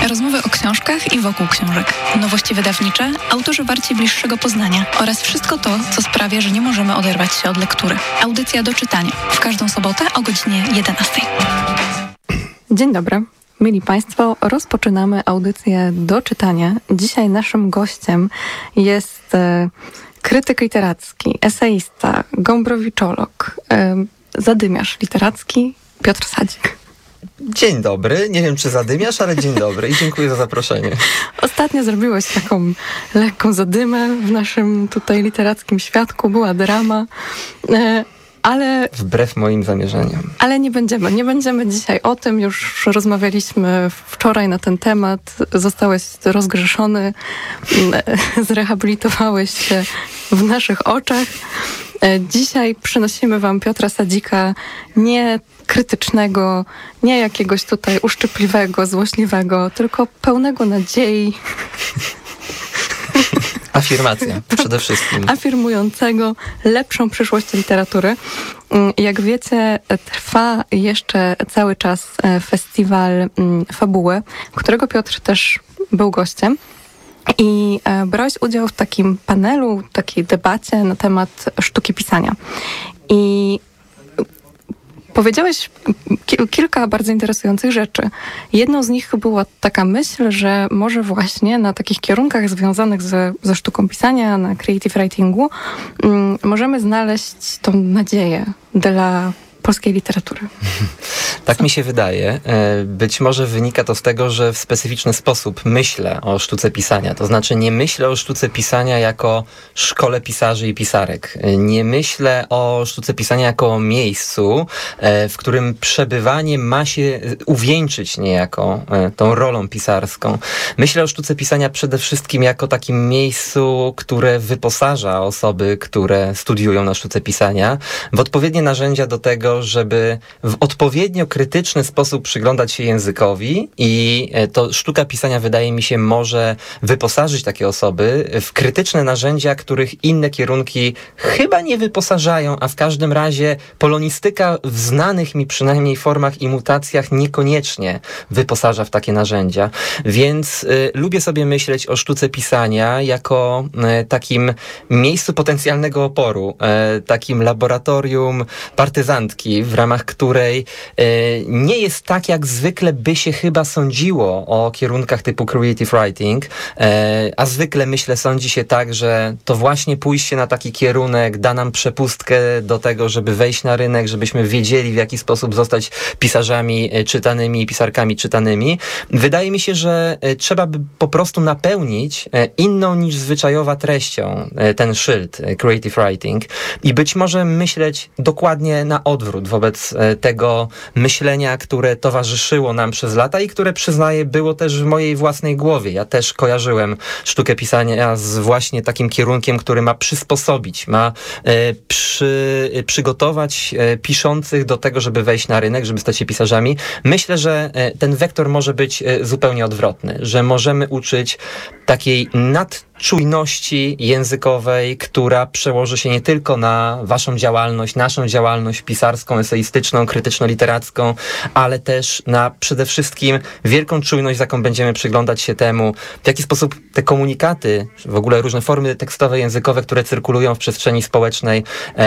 Rozmowy o książkach i wokół książek. Nowości wydawnicze, autorzy warci bliższego poznania oraz wszystko to, co sprawia, że nie możemy oderwać się od lektury. Audycja do czytania. W każdą sobotę o godzinie 11. Dzień dobry. Mili Państwo, rozpoczynamy audycję do czytania. Dzisiaj naszym gościem jest krytyk literacki, eseista, gombrowiczołog, zadymiarz literacki Piotr Sadzik. Dzień dobry. Nie wiem, czy zadymiasz, ale dzień dobry i dziękuję za zaproszenie. Ostatnio zrobiłeś taką lekką zadymę w naszym tutaj literackim świadku. Była drama, ale... Wbrew moim zamierzeniom. Ale nie będziemy dzisiaj o tym. Już rozmawialiśmy wczoraj na ten temat. Zostałeś rozgrzeszony, zrehabilitowałeś się w naszych oczach. Dzisiaj przynosimy wam Piotra Sadzika, nie krytycznego, nie jakiegoś tutaj uszczypliwego, złośliwego, tylko pełnego nadziei. Afirmacja przede wszystkim. Afirmującego lepszą przyszłość literatury. Jak wiecie, trwa jeszcze cały czas festiwal Fabuły, którego Piotr też był gościem. I brałeś udział w takim panelu, takiej debacie na temat sztuki pisania. I powiedziałeś kilka bardzo interesujących rzeczy. Jedną z nich była taka myśl, że może właśnie na takich kierunkach związanych ze sztuką pisania, na creative writingu, możemy znaleźć tą nadzieję dla polskiej literatury. Tak mi się wydaje. Być może wynika to z tego, że w specyficzny sposób myślę o sztuce pisania. To znaczy nie myślę o sztuce pisania jako szkole pisarzy i pisarek. Nie myślę o sztuce pisania jako o miejscu, w którym przebywanie ma się uwieńczyć niejako tą rolą pisarską. Myślę o sztuce pisania przede wszystkim jako takim miejscu, które wyposaża osoby, które studiują na sztuce pisania, w odpowiednie narzędzia do tego, żeby w odpowiednio krytyczny sposób przyglądać się językowi i to sztuka pisania, wydaje mi się, może wyposażyć takie osoby w krytyczne narzędzia, których inne kierunki chyba nie wyposażają, a w każdym razie polonistyka w znanych mi przynajmniej formach i mutacjach niekoniecznie wyposaża w takie narzędzia. Więc lubię sobie myśleć o sztuce pisania jako takim miejscu potencjalnego oporu, takim laboratorium partyzantki, w ramach której nie jest tak, jak zwykle by się chyba sądziło o kierunkach typu creative writing, a zwykle sądzi się tak, że to właśnie pójście na taki kierunek da nam przepustkę do tego, żeby wejść na rynek, żebyśmy wiedzieli, w jaki sposób zostać pisarzami czytanymi i pisarkami czytanymi. Wydaje mi się, że trzeba by po prostu napełnić inną niż zwyczajowa treścią ten szyld creative writing i być może myśleć dokładnie na odwrót wobec tego myślenia, które towarzyszyło nam przez lata i które, przyznaję, było też w mojej własnej głowie. Ja też kojarzyłem sztukę pisania z właśnie takim kierunkiem, który ma przysposobić, ma przygotować piszących do tego, żeby wejść na rynek, żeby stać się pisarzami. Myślę, że ten wektor może być zupełnie odwrotny, że możemy uczyć takiej nadczujności językowej, która przełoży się nie tylko na waszą działalność, naszą działalność pisarską, eseistyczną, krytyczno-literacką, ale też na przede wszystkim wielką czujność, z jaką będziemy przyglądać się temu, w jaki sposób te komunikaty, w ogóle różne formy tekstowe, językowe, które cyrkulują w przestrzeni społecznej,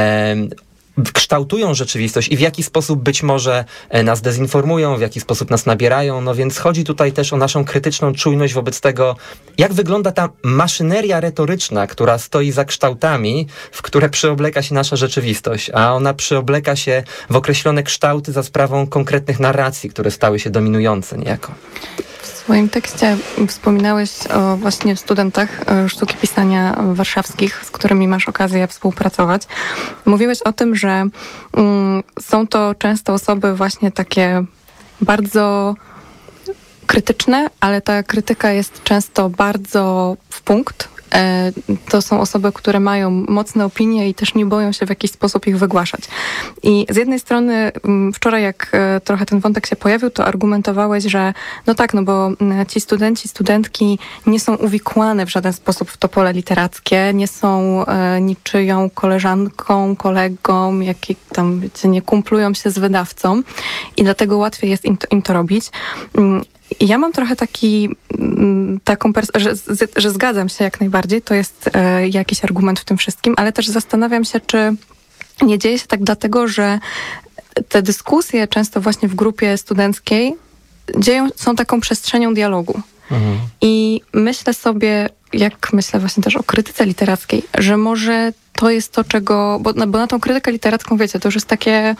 kształtują rzeczywistość i w jaki sposób być może nas dezinformują, w jaki sposób nas nabierają. No więc chodzi tutaj też o naszą krytyczną czujność wobec tego, jak wygląda ta maszyneria retoryczna, która stoi za kształtami, w które przyobleka się nasza rzeczywistość, a ona przyobleka się w określone kształty za sprawą konkretnych narracji, które stały się dominujące niejako. W swoim tekście wspominałeś o właśnie studentach sztuki pisania warszawskich, z którymi masz okazję współpracować. Mówiłeś o tym, że są to często osoby właśnie takie bardzo krytyczne, ale ta krytyka jest często bardzo w punkt. To są osoby, które mają mocne opinie i też nie boją się w jakiś sposób ich wygłaszać. I z jednej strony wczoraj, jak trochę ten wątek się pojawił, to argumentowałeś, że no tak, no bo ci studenci, studentki nie są uwikłane w żaden sposób w to pole literackie, nie są niczyją koleżanką, kolegą, jakie tam, wiecie, nie kumplują się z wydawcą i dlatego łatwiej jest im to robić. Ja mam trochę że zgadzam się jak najbardziej, to jest jakiś argument w tym wszystkim, ale też zastanawiam się, czy nie dzieje się tak dlatego, że te dyskusje często właśnie w grupie studenckiej są taką przestrzenią dialogu. I myślę sobie, jak myślę właśnie też o krytyce literackiej, że może to jest to, czego... Bo na tą krytykę literacką, wiecie, to już jest takie...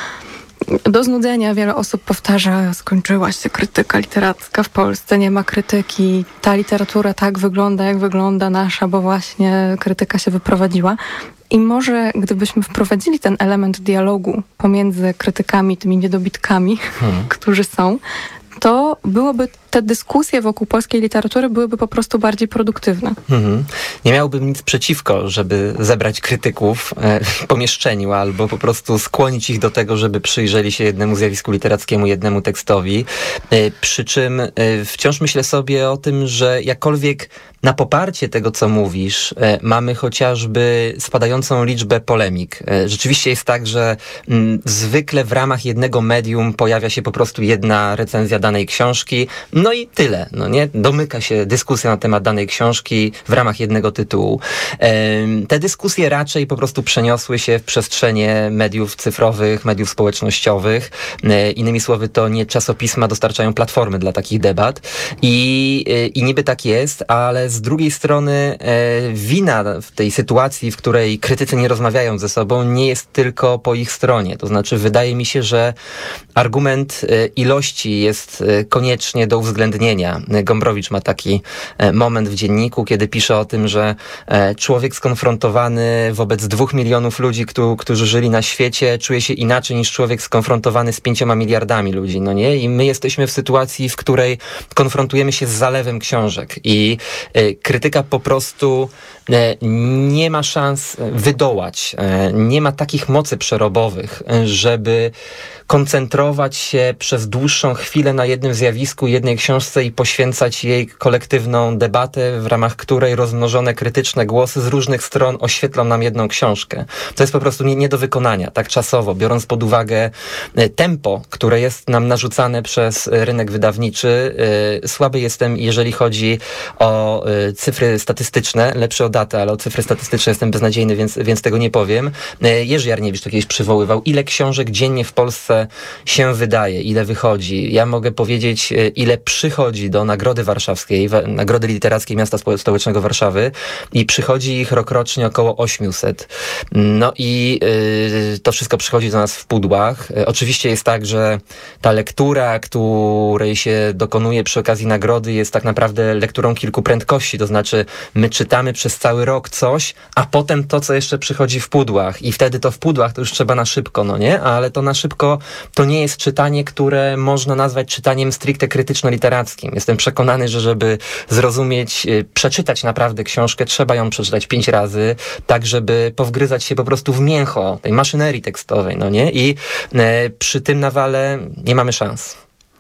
Do znudzenia wiele osób powtarza, skończyła się krytyka literacka w Polsce, nie ma krytyki, ta literatura tak wygląda, jak wygląda nasza, bo właśnie krytyka się wyprowadziła. I może gdybyśmy wprowadzili ten element dialogu pomiędzy krytykami, tymi niedobitkami, którzy są, to te dyskusje wokół polskiej literatury byłyby po prostu bardziej produktywne. Nie miałbym nic przeciwko, żeby zebrać krytyków w pomieszczeniu albo po prostu skłonić ich do tego, żeby przyjrzeli się jednemu zjawisku literackiemu, jednemu tekstowi. Przy czym wciąż myślę sobie o tym, że jakkolwiek na poparcie tego, co mówisz, mamy chociażby spadającą liczbę polemik. Rzeczywiście jest tak, że zwykle w ramach jednego medium pojawia się po prostu jedna recenzja danej książki, no i tyle, no nie? Domyka się dyskusja na temat danej książki w ramach jednego tytułu. Te dyskusje raczej po prostu przeniosły się w przestrzenie mediów cyfrowych, mediów społecznościowych. Innymi słowy, to nie czasopisma dostarczają platformy dla takich debat. I niby tak jest, ale z drugiej strony wina w tej sytuacji, w której krytycy nie rozmawiają ze sobą, nie jest tylko po ich stronie. To znaczy, wydaje mi się, że argument ilości jest koniecznie do uwzględnienia. Gombrowicz ma taki moment w dzienniku, kiedy pisze o tym, że człowiek skonfrontowany wobec 2 milionów ludzi, którzy żyli na świecie, czuje się inaczej niż człowiek skonfrontowany z 5 miliardami ludzi, no nie? I my jesteśmy w sytuacji, w której konfrontujemy się z zalewem książek i krytyka po prostu nie ma szans wydołać. Nie ma takich mocy przerobowych, żeby koncentrować się przez dłuższą chwilę na jednym zjawisku, jednej książce i poświęcać jej kolektywną debatę, w ramach której rozmnożone krytyczne głosy z różnych stron oświetlą nam jedną książkę. To jest po prostu nie do wykonania, tak czasowo, biorąc pod uwagę tempo, które jest nam narzucane przez rynek wydawniczy. Słaby jestem, jeżeli chodzi o cyfry statystyczne, lepszy o datę, ale o cyfry statystyczne jestem beznadziejny, więc tego nie powiem. Jerzy Jarniewicz to kiedyś przywoływał, ile książek dziennie w Polsce się wydaje, ile wychodzi. Ja mogę powiedzieć, ile przychodzi do Nagrody Warszawskiej, Nagrody Literackiej Miasta Stołecznego Warszawy i przychodzi ich rokrocznie około 800. No i to wszystko przychodzi do nas w pudłach. Oczywiście jest tak, że ta lektura, której się dokonuje przy okazji nagrody, jest tak naprawdę lekturą kilku prędkości, to znaczy my czytamy przez cały rok coś, a potem to, co jeszcze przychodzi w pudłach i wtedy to w pudłach to już trzeba na szybko, no nie? Ale to na szybko to nie jest czytanie, które można nazwać czytaniem stricte krytyczno-literackim. Jestem przekonany, że żeby zrozumieć, przeczytać naprawdę książkę, trzeba ją przeczytać 5 razy, tak żeby powgryzać się po prostu w mięcho tej maszynerii tekstowej, no nie? I przy tym nawale nie mamy szans.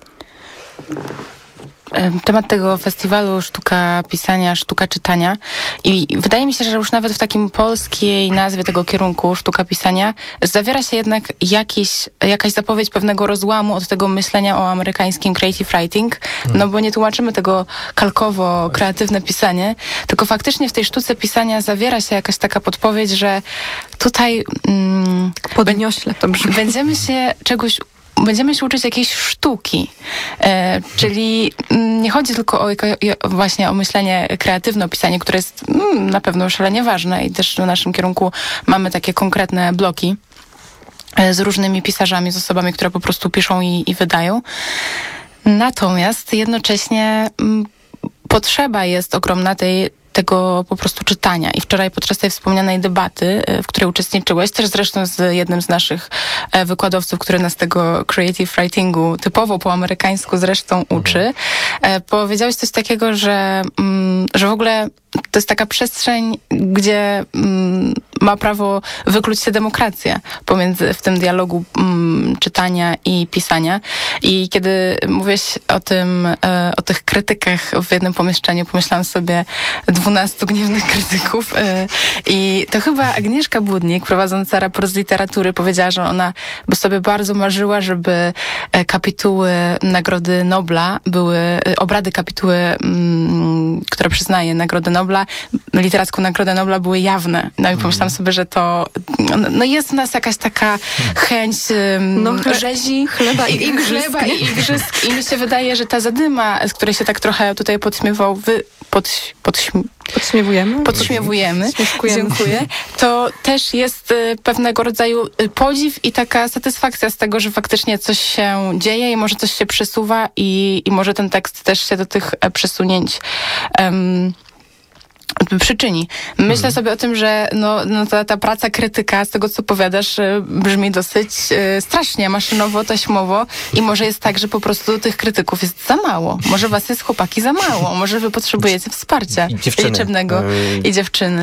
Temat tego festiwalu Sztuka Pisania, Sztuka Czytania i wydaje mi się, że już nawet w takim polskiej nazwie tego kierunku Sztuka Pisania zawiera się jednak jakaś zapowiedź pewnego rozłamu od tego myślenia o amerykańskim creative writing, no bo nie tłumaczymy tego kalkowo kreatywne pisanie, tylko faktycznie w tej sztuce pisania zawiera się jakaś taka podpowiedź, że tutaj podniośle to brzmi. Będziemy się uczyć jakiejś sztuki, czyli nie chodzi tylko właśnie o myślenie kreatywne, o pisanie, które jest na pewno szalenie ważne i też w naszym kierunku mamy takie konkretne bloki z różnymi pisarzami, z osobami, które po prostu piszą i wydają. Natomiast jednocześnie potrzeba jest ogromna tego po prostu czytania. I wczoraj podczas tej wspomnianej debaty, w której uczestniczyłeś, też zresztą z jednym z naszych wykładowców, który nas tego creative writingu typowo po amerykańsku zresztą uczy, powiedziałeś coś takiego, że w ogóle to jest taka przestrzeń, gdzie ma prawo wykluć się demokracja w tym dialogu czytania i pisania. I kiedy mówiłeś o tych krytykach w jednym pomieszczeniu, pomyślałam sobie 12 gniewnych krytyków. I to chyba Agnieszka Budnik, prowadząca raport z literatury, powiedziała, że ona by sobie bardzo marzyła, żeby kapituły Nagrody Nobla były, obrady kapituły, które przyznaje Nagrodę Nobla, literacką Nagrodę Nobla, były jawne. No i pomyślałam sobie, że to jest w nas jakaś taka chęć rzezi chleba i igrzysk. I mi się wydaje, że ta zadyma, z której się tak trochę tutaj podśmiewujemy. Dziękuję. To też jest pewnego rodzaju podziw i taka satysfakcja z tego, że faktycznie coś się dzieje i może coś się przesuwa i może ten tekst też się do tych przesunięć przyczyni. Myślę sobie o tym, że ta praca krytyka, z tego co powiadasz, brzmi dosyć strasznie maszynowo, taśmowo i może jest tak, że po prostu tych krytyków jest za mało. Może was jest, chłopaki, za mało. Może wy potrzebujecie wsparcia liczebnego i dziewczyny.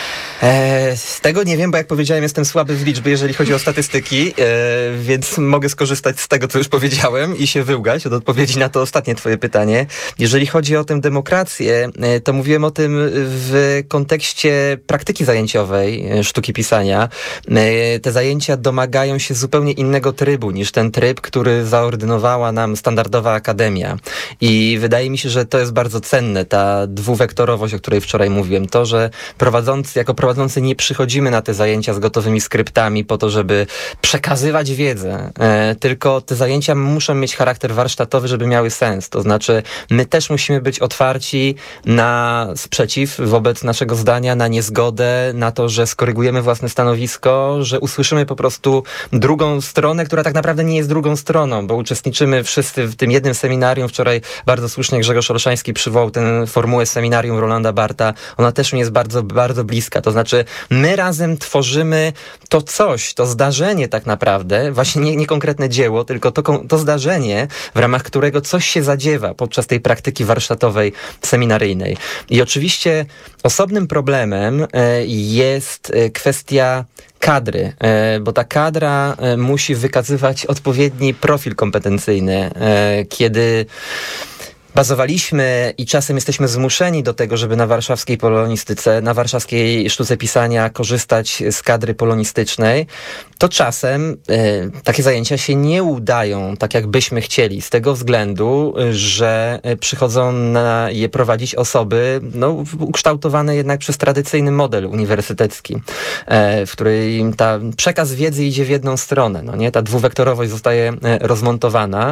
Z tego nie wiem, bo jak powiedziałem, jestem słaby w liczby, jeżeli chodzi o statystyki, więc mogę skorzystać z tego, co już powiedziałem i się wyłgać od odpowiedzi na to ostatnie twoje pytanie. Jeżeli chodzi o tę demokrację, to mówiłem o tym w kontekście praktyki zajęciowej sztuki pisania. Te zajęcia domagają się zupełnie innego trybu niż ten tryb, który zaordynowała nam standardowa akademia. I wydaje mi się, że to jest bardzo cenne, ta dwuwektorowość, o której wczoraj mówiłem. To, że jako prowadzący nie przychodzimy na te zajęcia z gotowymi skryptami po to, żeby przekazywać wiedzę, tylko te zajęcia muszą mieć charakter warsztatowy, żeby miały sens. To znaczy, my też musimy być otwarci na sprzeciw wobec naszego zdania, na niezgodę, na to, że skorygujemy własne stanowisko, że usłyszymy po prostu drugą stronę, która tak naprawdę nie jest drugą stroną, bo uczestniczymy wszyscy w tym jednym seminarium. Wczoraj bardzo słusznie Grzegorz Olszański przywołał tę formułę seminarium Rolanda Bartha. Ona też mi jest bardzo, bardzo bliska. To znaczy, my razem tworzymy to coś, to zdarzenie tak naprawdę, właśnie nie konkretne dzieło, tylko to zdarzenie, w ramach którego coś się zadziewa podczas tej praktyki warsztatowej, seminaryjnej. I oczywiście osobnym problemem jest kwestia kadry, bo ta kadra musi wykazywać odpowiedni profil kompetencyjny. Kiedy bazowaliśmy i czasem jesteśmy zmuszeni do tego, żeby na warszawskiej polonistyce, na warszawskiej sztuce pisania korzystać z kadry polonistycznej, to czasem takie zajęcia się nie udają tak, jak byśmy chcieli. Z tego względu, że przychodzą na je prowadzić osoby ukształtowane jednak przez tradycyjny model uniwersytecki, w której ta przekaz wiedzy idzie w jedną stronę. Ta dwuwektorowość zostaje rozmontowana.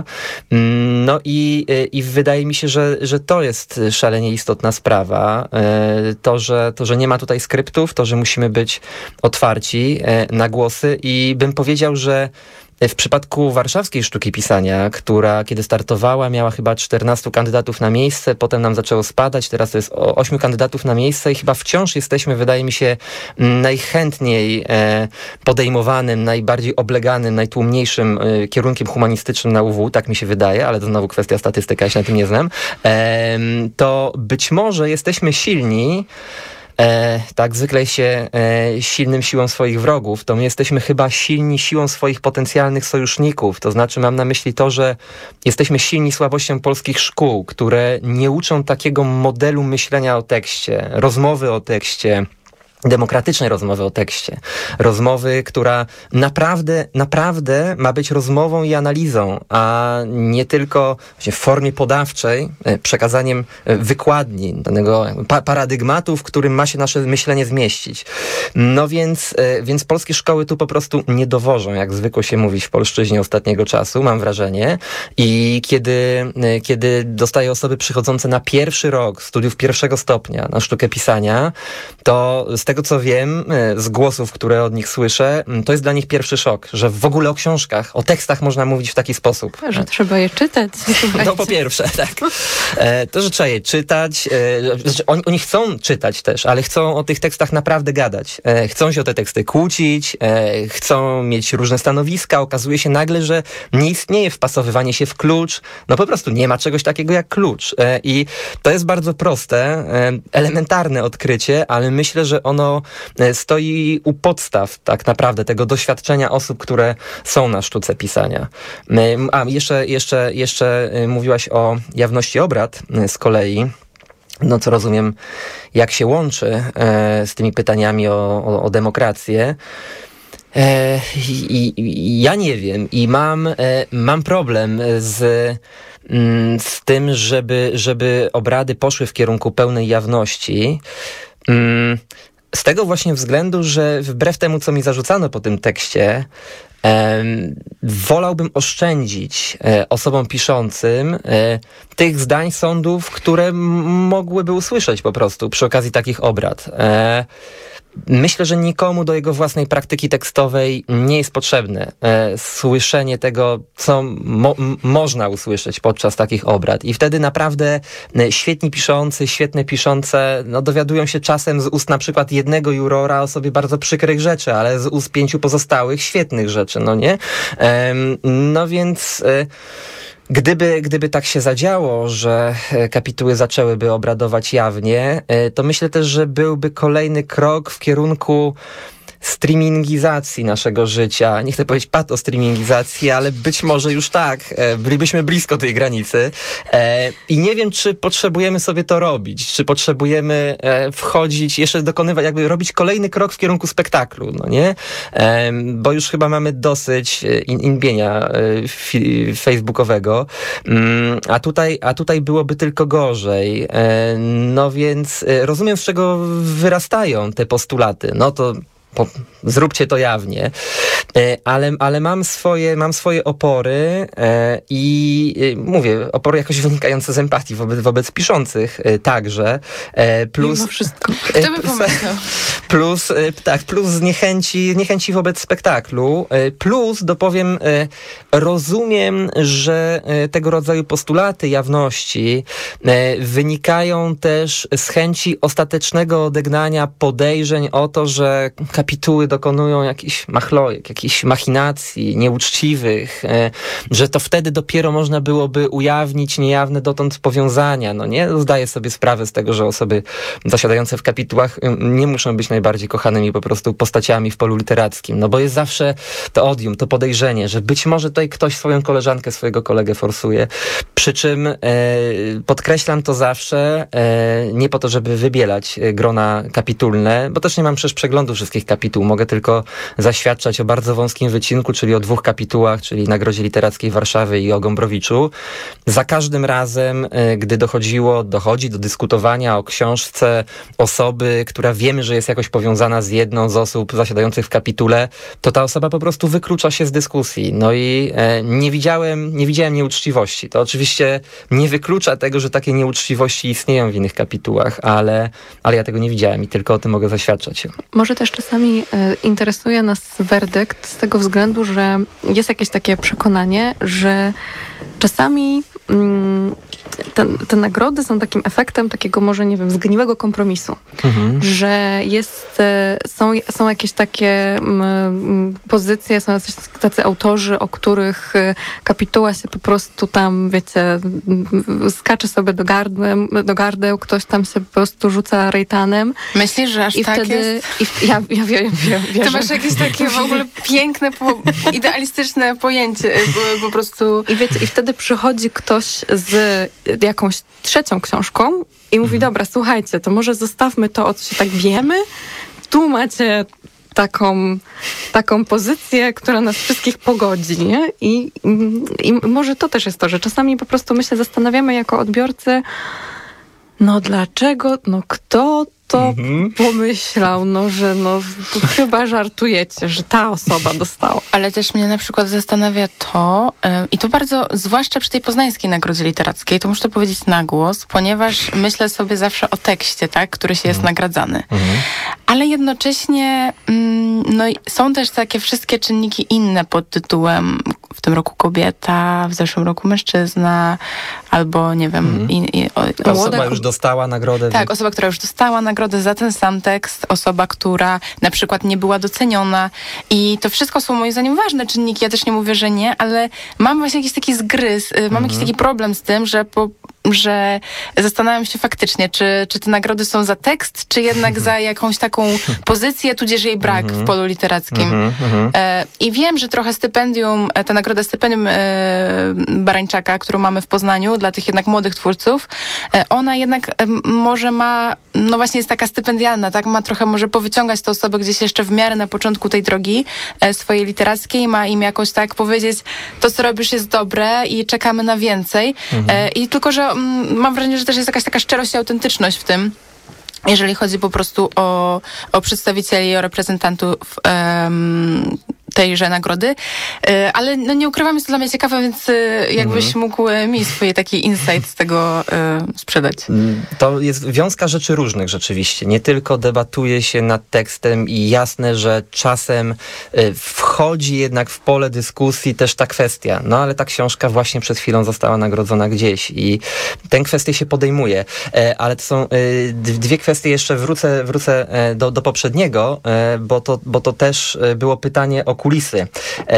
I wydaje mi się, że to jest szalenie istotna sprawa. To, że nie ma tutaj skryptów, to, że musimy być otwarci na głosy i bym powiedział, że w przypadku warszawskiej sztuki pisania, która kiedy startowała miała chyba 14 kandydatów na miejsce, potem nam zaczęło spadać, teraz to jest 8 kandydatów na miejsce i chyba wciąż jesteśmy, wydaje mi się, najchętniej podejmowanym, najbardziej obleganym, najtłumniejszym kierunkiem humanistycznym na UW, tak mi się wydaje, ale to znowu kwestia statystyka, ja się na tym nie znam, to być może jesteśmy silni, tak zwykle się silnym siłą swoich wrogów, to my jesteśmy chyba silni siłą swoich potencjalnych sojuszników. To znaczy mam na myśli to, że jesteśmy silni słabością polskich szkół, które nie uczą takiego modelu myślenia o tekście, rozmowy o tekście, demokratycznej rozmowy o tekście. Rozmowy, która naprawdę ma być rozmową i analizą, a nie tylko w formie podawczej, przekazaniem wykładni, danego paradygmatu, w którym ma się nasze myślenie zmieścić. Więc polskie szkoły tu po prostu nie dowożą, jak zwykło się mówić w polszczyźnie ostatniego czasu, mam wrażenie. I kiedy dostaję osoby przychodzące na pierwszy rok studiów pierwszego stopnia na sztukę pisania, to z tego tego co wiem, z głosów, które od nich słyszę, to jest dla nich pierwszy szok, że w ogóle o książkach, o tekstach można mówić w taki sposób. Że trzeba je czytać. No po pierwsze, tak. To, że trzeba je czytać, oni chcą czytać też, ale chcą o tych tekstach naprawdę gadać. Chcą się o te teksty kłócić, chcą mieć różne stanowiska. Okazuje się nagle, że nie istnieje wpasowywanie się w klucz. No po prostu nie ma czegoś takiego jak klucz. I to jest bardzo proste, elementarne odkrycie, ale myślę, że ono stoi u podstaw tak naprawdę tego doświadczenia osób, które są na sztuce pisania. Jeszcze mówiłaś o jawności obrad z kolei. No co rozumiem, jak się łączy z tymi pytaniami o demokrację. Ja nie wiem i mam problem z tym, żeby obrady poszły w kierunku pełnej jawności. Z tego właśnie względu, że wbrew temu, co mi zarzucano po tym tekście, wolałbym oszczędzić osobom piszącym tych zdań sądów, które mogłyby usłyszeć po prostu przy okazji takich obrad. Myślę, że nikomu do jego własnej praktyki tekstowej nie jest potrzebne słyszenie tego, co można usłyszeć podczas takich obrad. I wtedy naprawdę świetni piszący, świetne piszące dowiadują się czasem z ust na przykład jednego jurora o sobie bardzo przykrych rzeczy, ale z ust 5 pozostałych świetnych rzeczy, no nie? No więc... Gdyby tak się zadziało, że kapituły zaczęłyby obradować jawnie, to myślę też, że byłby kolejny krok w kierunku streamingizacji naszego życia. Nie chcę powiedzieć patostreamingizacji, ale być może już tak. Bylibyśmy blisko tej granicy. I nie wiem, czy potrzebujemy sobie to robić. Czy potrzebujemy wchodzić, jeszcze dokonywać, jakby robić kolejny krok w kierunku spektaklu, no nie? Bo już chyba mamy dosyć inbienia facebookowego. A tutaj byłoby tylko gorzej. No więc rozumiem, z czego wyrastają te postulaty. No to zróbcie to jawnie, ale mam swoje opory i mówię, opory jakoś wynikające z empatii wobec piszących także. Plus mimo wszystko. Kto by pomyślał? Plus z niechęci wobec spektaklu, plus dopowiem, rozumiem, że tego rodzaju postulaty jawności wynikają też z chęci ostatecznego odegnania podejrzeń o to, że kapituły dokonują jakichś machlojek, jakichś machinacji nieuczciwych, że to wtedy dopiero można byłoby ujawnić niejawne dotąd powiązania. No nie? Zdaję sobie sprawę z tego, że osoby zasiadające w kapitułach nie muszą być najbardziej kochanymi po prostu postaciami w polu literackim, no bo jest zawsze to odium, to podejrzenie, że być może tutaj ktoś swoją koleżankę, swojego kolegę forsuje. Przy czym podkreślam to zawsze, nie po to, żeby wybielać grona kapitulne, bo też nie mam przecież przeglądu wszystkich kapituł. Mogę tylko zaświadczać o bardzo wąskim wycinku, czyli o 2 kapitułach, czyli Nagrodzie Literackiej Warszawy i o Gombrowiczu. Za każdym razem, gdy dochodzi do dyskutowania o książce osoby, która wiemy, że jest jakoś powiązana z jedną z osób zasiadających w kapitule, to ta osoba po prostu wyklucza się z dyskusji. No i nie widziałem nieuczciwości. To oczywiście nie wyklucza tego, że takie nieuczciwości istnieją w innych kapitułach, ale ja tego nie widziałem i tylko o tym mogę zaświadczać. Może też czasami interesuje nas werdykt z tego względu, że jest jakieś takie przekonanie, że czasami te nagrody są takim efektem takiego może, nie wiem, zgniłego kompromisu. Że są jakieś takie pozycye, są jacyś tacy autorzy, o których kapituła się po prostu tam, wiecie, skacze sobie do gardeł, ktoś tam się po prostu rzuca rejtanem. Myślisz, że aż i tak wtedy, jest? Ja wiem. To masz jakieś takie w ogóle piękne, idealistyczne pojęcie po prostu. I wiecie, i wtedy przychodzi ktoś z jakąś trzecią książką i mówi, dobra, słuchajcie, to może zostawmy to, o co się tak wiemy. Tu macie taką pozycję, która nas wszystkich pogodzi, nie? I może to też jest to, że czasami po prostu my się zastanawiamy jako odbiorcy, no dlaczego, no kto to pomyślał, że to chyba żartujecie, że ta osoba dostała. Ale też mnie na przykład zastanawia to, i to bardzo, zwłaszcza przy tej poznańskiej nagrodzie literackiej, to muszę to powiedzieć na głos, ponieważ myślę sobie zawsze o tekście, tak, który się jest nagradzany. Ale jednocześnie są też takie wszystkie czynniki inne pod tytułem w tym roku kobieta, w zeszłym roku mężczyzna, albo nie wiem... Osoba już dostała nagrodę. Tak, osoba, która już dostała nagrodę za ten sam tekst, osoba, która na przykład nie była doceniona i to wszystko są moim zdaniem ważne czynniki, ja też nie mówię, że nie, ale mam właśnie jakiś taki zgryz, mam jakiś taki problem z tym, że zastanawiam się faktycznie, czy te nagrody są za tekst, czy jednak za jakąś taką pozycję, tudzież jej brak w polu literackim. I wiem, że trochę ta nagroda stypendium Barańczaka, którą mamy w Poznaniu dla tych jednak młodych twórców, ona jednak może ma, właśnie jest taka stypendialna, tak? Ma trochę może powyciągać te osoby gdzieś jeszcze w miarę na początku tej drogi swojej literackiej, ma im jakoś tak powiedzieć, to co robisz jest dobre i czekamy na więcej. I tylko, że mam wrażenie, że też jest jakaś taka szczerość i autentyczność w tym, jeżeli chodzi po prostu o przedstawicieli, o reprezentantów tejże nagrody. Ale nie ukrywam, jest to dla mnie ciekawe, więc jakbyś mógł mi swój taki insight z tego sprzedać. To jest wiązka rzeczy różnych rzeczywiście. Nie tylko debatuje się nad tekstem i jasne, że czasem wchodzi jednak w pole dyskusji też ta kwestia. No ale ta książka właśnie przed chwilą została nagrodzona gdzieś i tę kwestię się podejmuje. Ale to są dwie kwestie, jeszcze wrócę do poprzedniego, bo to też było pytanie o kulisy.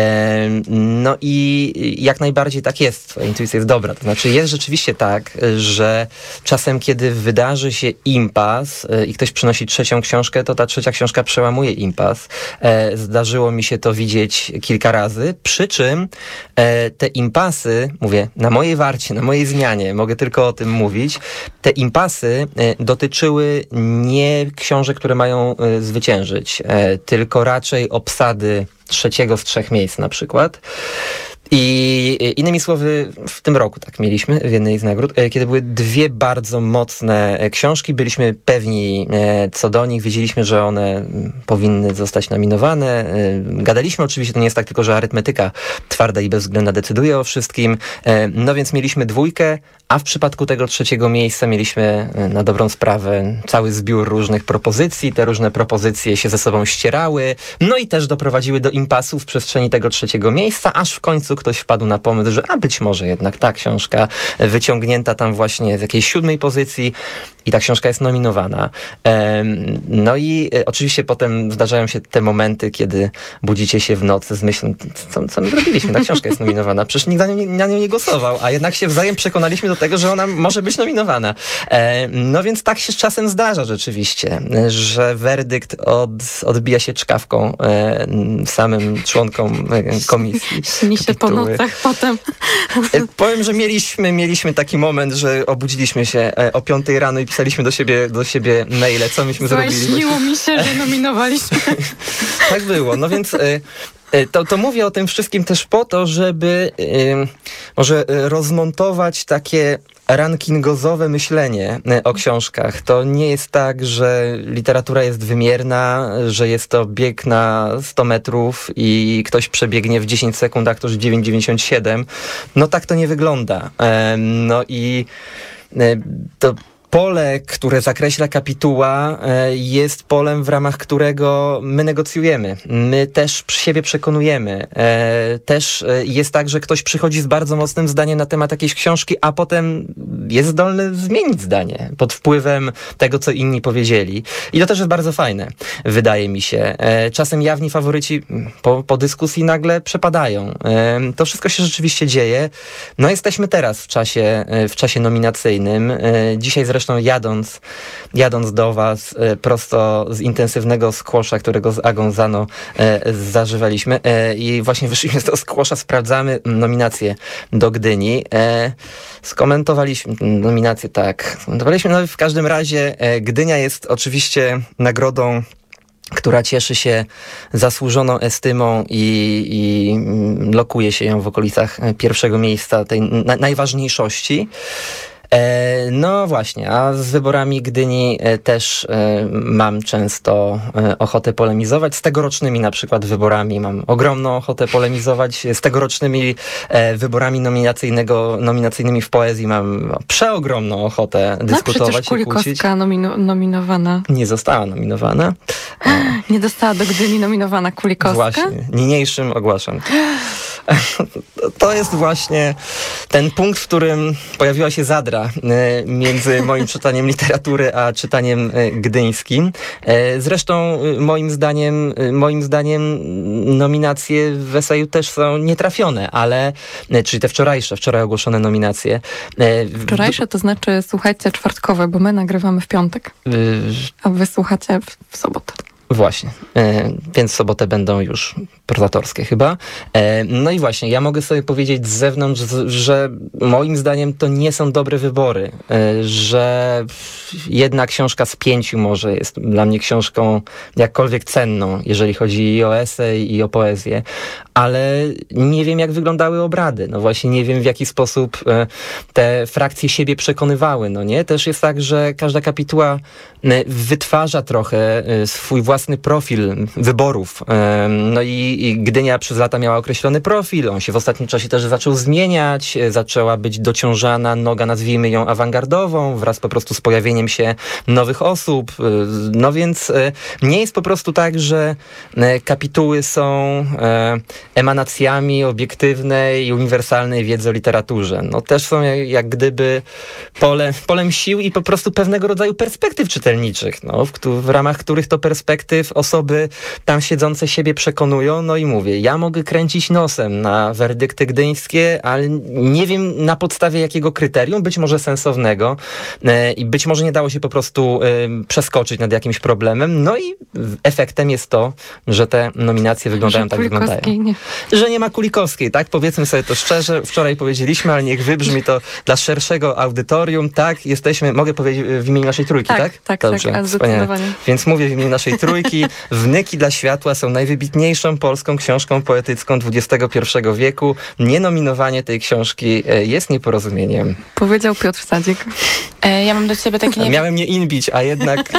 No i jak najbardziej tak jest. Twoja intuicja jest dobra. To znaczy jest rzeczywiście tak, że czasem, kiedy wydarzy się impas i ktoś przynosi trzecią książkę, to ta trzecia książka przełamuje impas. Zdarzyło mi się to widzieć kilka razy, przy czym te impasy, mówię, na mojej warcie, na mojej zmianie, mogę tylko o tym mówić, te impasy dotyczyły nie książek, które mają zwyciężyć, tylko raczej obsady trzeciego z 3 miejsc na przykład. I innymi słowy, w tym roku tak mieliśmy w jednej z nagród, kiedy były 2 bardzo mocne książki, byliśmy pewni co do nich, wiedzieliśmy, że one powinny zostać nominowane. Gadaliśmy oczywiście, to nie jest tak tylko, że arytmetyka twarda i bezwzględna decyduje o wszystkim. No więc mieliśmy 2, a w przypadku tego 3 miejsca mieliśmy na dobrą sprawę cały zbiór różnych propozycji. Te różne propozycje się ze sobą ścierały, no i też doprowadziły do impasu w przestrzeni tego 3 miejsca, aż w końcu ktoś wpadł na pomysł, że być może jednak ta książka wyciągnięta tam właśnie z jakiejś 7 pozycji i ta książka jest nominowana. No i oczywiście potem zdarzają się te momenty, kiedy budzicie się w nocy z myślą, co my zrobiliśmy, ta książka jest nominowana. Przecież nikt na nią nie głosował, a jednak się wzajem przekonaliśmy do tego, że ona może być nominowana. No więc tak się czasem zdarza rzeczywiście, że werdykt odbija się czkawką samym członkom komisji. Śni się po nocach potem. Powiem, że mieliśmy taki moment, że obudziliśmy się o 5 rano i pisaliśmy do siebie maile, co myśmy zrobili. Śniło mi się, że nominowaliśmy. Tak było. No więc to mówię o tym wszystkim też po to, żeby może rozmontować takie rankingozowe myślenie o książkach. To nie jest tak, że literatura jest wymierna, że jest to bieg na 100 metrów i ktoś przebiegnie w 10 sekund, a ktoś w 9,97. No tak to nie wygląda. No i to pole, które zakreśla kapituła, jest polem, w ramach którego my negocjujemy. My też siebie przekonujemy. Też jest tak, że ktoś przychodzi z bardzo mocnym zdaniem na temat jakiejś książki, a potem jest zdolny zmienić zdanie pod wpływem tego, co inni powiedzieli. I to też jest bardzo fajne, wydaje mi się. Czasem jawni faworyci po dyskusji nagle przepadają. To wszystko się rzeczywiście dzieje. No jesteśmy teraz w czasie nominacyjnym. Dzisiaj zresztą jadąc do was prosto z intensywnego squasha, którego z Agą Zano zażywaliśmy i właśnie wyszliśmy z tego squasha, sprawdzamy nominacje do Gdyni. Skomentowaliśmy nominację, tak. Skomentowaliśmy, no w każdym razie Gdynia jest oczywiście nagrodą, która cieszy się zasłużoną estymą i lokuje się ją w okolicach 1. miejsca tej najważniejszości. No właśnie, a z wyborami Gdyni też mam często ochotę polemizować. Z tegorocznymi na przykład wyborami mam ogromną ochotę polemizować. Z tegorocznymi wyborami nominacyjnymi w poezji mam przeogromną ochotę dyskutować. Przecież Kulikowska nominowana. Nie została nominowana. Nie dostała do Gdyni nominowana Kulikowska? Właśnie, niniejszym ogłaszam. To jest właśnie ten punkt, w którym pojawiła się zadra między moim czytaniem literatury a czytaniem gdyńskim. Zresztą moim zdaniem nominacje w eseju też są nietrafione, czyli te wczoraj ogłoszone nominacje. Wczorajsze to znaczy, słuchajcie, czwartkowe, bo my nagrywamy w piątek, a wy słuchacie w sobotę. Właśnie, więc w sobotę będą już prozatorskie chyba. No i właśnie, ja mogę sobie powiedzieć z zewnątrz, że moim zdaniem to nie są dobre wybory, że jedna książka z 5 może jest dla mnie książką jakkolwiek cenną, jeżeli chodzi i o esej, i o poezję, ale nie wiem, jak wyglądały obrady. No właśnie nie wiem, w jaki sposób te frakcje siebie przekonywały, no nie? Też jest tak, że każda kapituła wytwarza trochę swój własny profil wyborów. No i Gdynia przez lata miała określony profil, on się w ostatnim czasie też zaczął zmieniać, zaczęła być dociążana noga, nazwijmy ją awangardową, wraz po prostu z pojawieniem się nowych osób. No więc nie jest po prostu tak, że kapituły są emanacjami obiektywnej i uniwersalnej wiedzy o literaturze. No też są jak gdyby polem sił i po prostu pewnego rodzaju perspektyw czytelniczych, no, w ramach których to perspektyw osoby tam siedzące siebie przekonują. No i mówię, ja mogę kręcić nosem na werdykty gdyńskie, ale nie wiem na podstawie jakiego kryterium, być może sensownego i być może nie dało się po prostu przeskoczyć nad jakimś problemem. No i efektem jest to, że te nominacje wyglądają tak, jak wyglądają. Nie. Że nie ma Kulikowskiej, tak? Powiedzmy sobie to szczerze. Wczoraj powiedzieliśmy, ale niech wybrzmi to dla szerszego audytorium. Tak, mogę powiedzieć w imieniu naszej trójki, tak? Tak, dobrze, tak, wspaniale. Więc mówię w imieniu naszej trójki. Wnyki dla światła są najwybitniejszą polską książką poetycką XXI wieku. Nienominowanie tej książki jest nieporozumieniem. Powiedział Piotr Sadzik. Ja mam do ciebie takie... Miałem nie inbić, a jednak...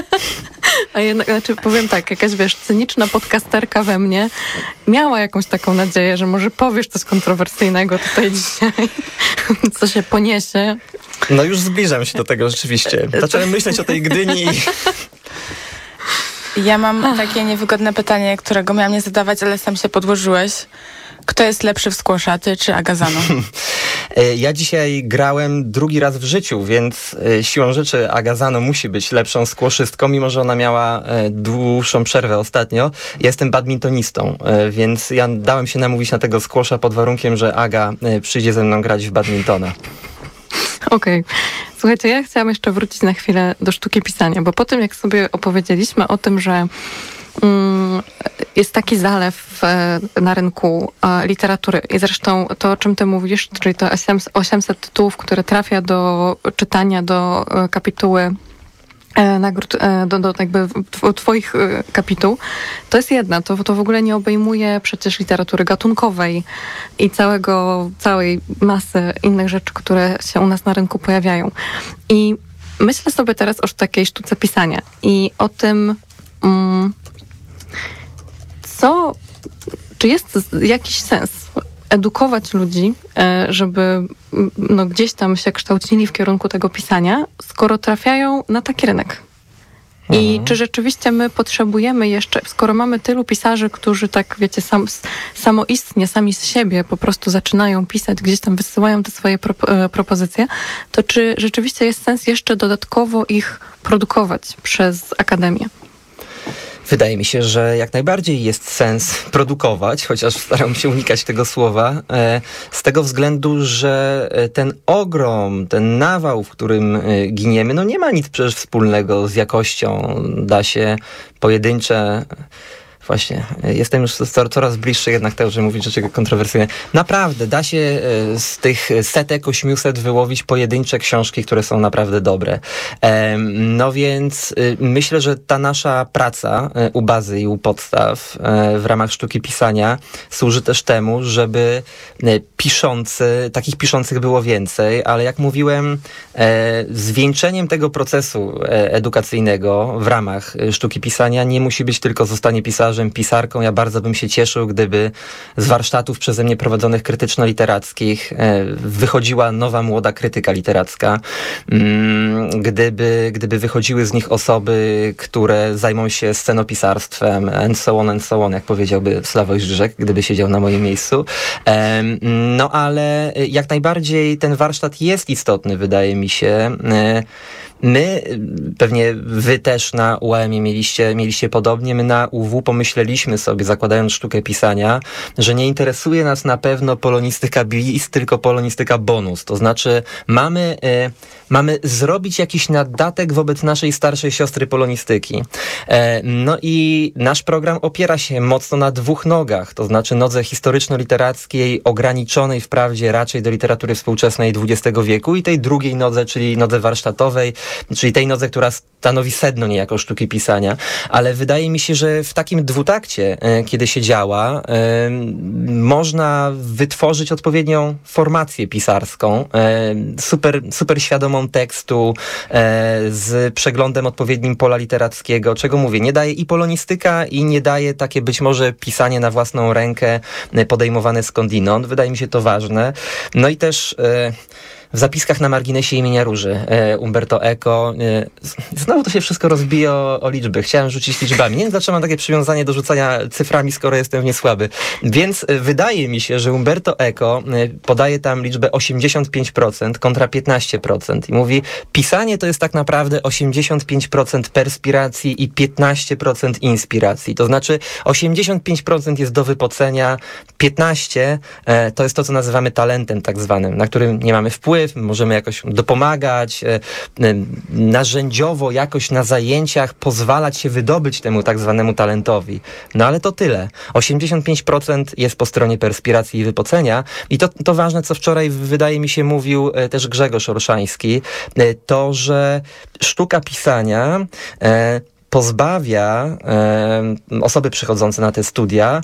A jednak, powiem tak, jakaś, cyniczna podcasterka we mnie miała jakąś taką nadzieję, że może powiesz coś kontrowersyjnego tutaj dzisiaj, co się poniesie. No już zbliżam się do tego rzeczywiście. Zacząłem myśleć o tej Gdyni. Ja mam takie niewygodne pytanie, którego miałam nie zadawać, ale sam się podłożyłeś. Kto jest lepszy w Skłoszaty czy Agazano? Ja dzisiaj grałem drugi raz w życiu, więc siłą rzeczy Agazano musi być lepszą skłoszystką, mimo że ona miała dłuższą przerwę ostatnio. Ja jestem badmintonistą, więc ja dałem się namówić na tego skłosza pod warunkiem, że Aga przyjdzie ze mną grać w badmintona. Okej. Słuchajcie, ja chciałam jeszcze wrócić na chwilę do sztuki pisania, bo po tym, jak sobie opowiedzieliśmy o tym, że jest taki zalew na rynku literatury i zresztą to, o czym ty mówisz, czyli to 800 tytułów, które trafia do czytania, do kapituły nagród, do jakby twoich kapituł, to jest jedna. To w ogóle nie obejmuje przecież literatury gatunkowej i całej masy innych rzeczy, które się u nas na rynku pojawiają. I myślę sobie teraz o takiej sztuce pisania i o tym, czy jest jakiś sens edukować ludzi, żeby gdzieś tam się kształcili w kierunku tego pisania, skoro trafiają na taki rynek. I czy rzeczywiście my potrzebujemy jeszcze, skoro mamy tylu pisarzy, którzy tak, wiecie, samoistnie, sami z siebie po prostu zaczynają pisać, gdzieś tam wysyłają te swoje propozycje, to czy rzeczywiście jest sens jeszcze dodatkowo ich produkować przez Akademię? Wydaje mi się, że jak najbardziej jest sens produkować, chociaż staram się unikać tego słowa, z tego względu, że ten ogrom, ten nawał, w którym giniemy, nie ma nic przecież wspólnego z jakością. Da się pojedyncze właśnie. Jestem już coraz bliższy jednak tego, żeby mówić rzeczy kontrowersyjne. Naprawdę, da się z tych 100-800 wyłowić pojedyncze książki, które są naprawdę dobre. No więc myślę, że ta nasza praca u bazy i u podstaw w ramach sztuki pisania służy też temu, żeby takich piszących było więcej, ale jak mówiłem, zwieńczeniem tego procesu edukacyjnego w ramach sztuki pisania nie musi być tylko zostanie pisarzem, pisarką. Ja bardzo bym się cieszył, gdyby z warsztatów przeze mnie prowadzonych krytyczno-literackich wychodziła nowa, młoda krytyka literacka. Gdyby wychodziły z nich osoby, które zajmą się scenopisarstwem and so on, jak powiedziałby Sławoj Żyżek, gdyby siedział na moim miejscu. No ale jak najbardziej ten warsztat jest istotny, wydaje mi się. My, pewnie wy też na UAM-ie mieliście podobnie, my na UW pomyśleliśmy sobie, zakładając sztukę pisania, że nie interesuje nas na pewno polonistyka bis, tylko polonistyka bonus. To znaczy mamy zrobić jakiś nadatek wobec naszej starszej siostry polonistyki. No i nasz program opiera się mocno na dwóch nogach, to znaczy nodze historyczno-literackiej, ograniczonej wprawdzie raczej do literatury współczesnej XX wieku i tej drugiej nodze, czyli nodze warsztatowej, czyli tej nodze, która stanowi sedno niejako sztuki pisania. Ale wydaje mi się, że w takim dwutakcie, kiedy się działa, można wytworzyć odpowiednią formację pisarską, super świadomą tekstu, z przeglądem odpowiednim pola literackiego, czego mówię, nie daje i polonistyka, i nie daje takie być może pisanie na własną rękę, podejmowane skądinąd. Wydaje mi się to ważne. No i też w zapiskach na marginesie imienia Róży Umberto Eco. Znowu to się wszystko rozbije o liczby. Chciałem rzucić liczbami. Nie wiem, dlaczego mam takie przywiązanie do rzucania cyframi, skoro jestem w nie słaby. Więc wydaje mi się, że Umberto Eco podaje tam liczbę 85% kontra 15% i mówi, pisanie to jest tak naprawdę 85% perspiracji i 15% inspiracji. To znaczy 85% jest do wypocenia, 15% to jest to, co nazywamy talentem tak zwanym, na którym nie mamy wpływu, możemy jakoś dopomagać, narzędziowo jakoś na zajęciach pozwalać się wydobyć temu tak zwanemu talentowi. No ale to tyle. 85% jest po stronie perspiracji i wypocenia i to ważne, co wczoraj wydaje mi się mówił też Grzegorz Orszański, to, że sztuka pisania pozbawia osoby przychodzące na te studia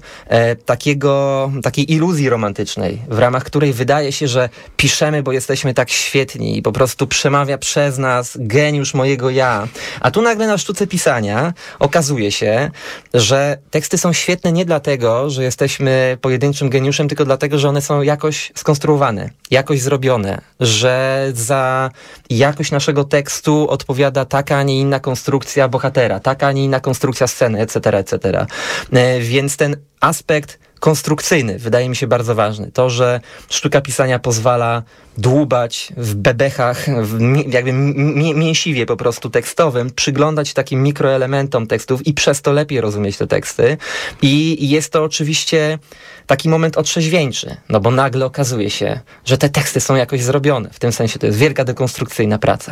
takiej iluzji romantycznej, w ramach której wydaje się, że piszemy, bo jesteśmy tak świetni i po prostu przemawia przez nas geniusz mojego ja. A tu nagle na sztuce pisania okazuje się, że teksty są świetne nie dlatego, że jesteśmy pojedynczym geniuszem, tylko dlatego, że one są jakoś skonstruowane, jakoś zrobione, że za jakość naszego tekstu odpowiada taka, a nie inna konstrukcja bohatera, taka, a nie inna konstrukcja sceny, etc., etc. Więc ten aspekt konstrukcyjny wydaje mi się bardzo ważny. To, że sztuka pisania pozwala dłubać w bebechach, jakby mięsiwie po prostu tekstowym, przyglądać takim mikroelementom tekstów i przez to lepiej rozumieć te teksty. I jest to oczywiście taki moment otrzeźwieńczy, no bo nagle okazuje się, że te teksty są jakoś zrobione. W tym sensie to jest wielka dekonstrukcyjna praca.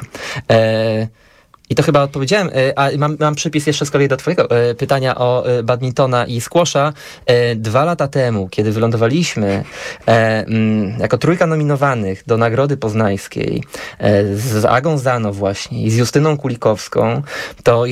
I to chyba odpowiedziałem, a mam przypis jeszcze z kolei do twojego pytania o badmintona i squasha. 2 lata temu, kiedy wylądowaliśmy jako trójka nominowanych do Nagrody Poznańskiej z Agą Zano właśnie i z Justyną Kulikowską, to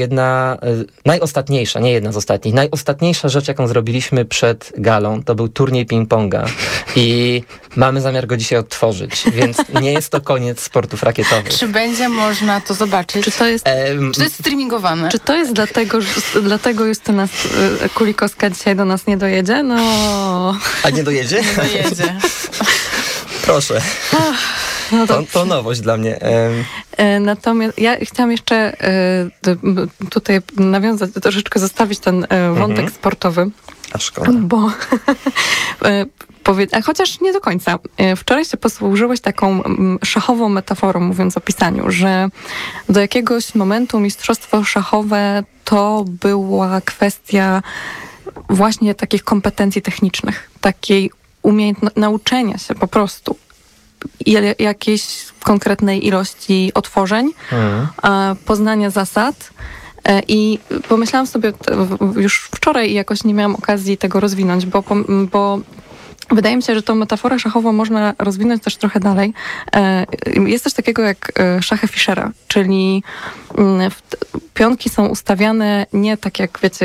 najostatniejsza rzecz, jaką zrobiliśmy przed galą, to był turniej ping-ponga i mamy zamiar go dzisiaj odtworzyć, więc nie jest to koniec sportów rakietowych. Czy będzie można to zobaczyć? Czy to jest streamingowane? Czy to jest dlatego Justyna Kulikowska dzisiaj do nas nie dojedzie? No. A nie dojedzie? Nie dojedzie. Proszę. No to nowość dla mnie. Natomiast ja chciałam jeszcze tutaj nawiązać, troszeczkę zostawić ten wątek sportowy. A szkoda. Bo chociaż nie do końca. Wczoraj się posłużyłeś taką szachową metaforą, mówiąc o pisaniu, że do jakiegoś momentu mistrzostwo szachowe to była kwestia właśnie takich kompetencji technicznych, takiej nauczenia się po prostu jakiejś konkretnej ilości otworzeń, poznania zasad, I pomyślałam sobie już wczoraj i jakoś nie miałam okazji tego rozwinąć, bo wydaje mi się, że tą metaforę szachową można rozwinąć też trochę dalej. Jest coś takiego jak szachy Fischera, czyli pionki są ustawiane nie tak jak, wiecie,